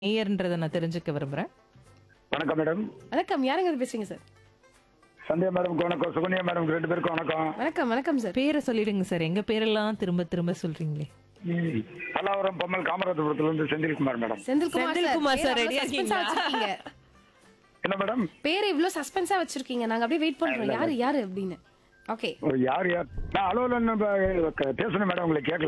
நேயர்ன்றத நான் தெரிஞ்சுக்க விரும்புறேன். வணக்கம் மேடம். வணக்கம். யாருங்க இது பேசுறீங்க சார்? சந்தியா மேடம்க்கு வணக்கம். சுகன்யா மேடம் 2 பேருக்கும் வணக்கம். வணக்கம் வணக்கம் சார். பேரை சொல்லிடுங்க சார். எங்க பேரெல்லாம் திரும்ப திரும்ப சொல்றீங்களே. பல்லாவரம் பொம்மல் காமராஜபுரத்துல இருந்து செந்தில்குமார் மேடம். செந்தில்குமார் சார், ready-ஆ வச்சிருக்கீங்க. என்ன மேடம்? பேரை இவ்ளோ சஸ்பென்ஸா வச்சிருக்கீங்க. நாங்க அப்படியே வெயிட் பண்றோம். யாரு யாரு அப்படின்னு. ஓகே. யார் நான் அலுவலன் பேசணும் மேடம், உங்களுக்கு கேட்கல.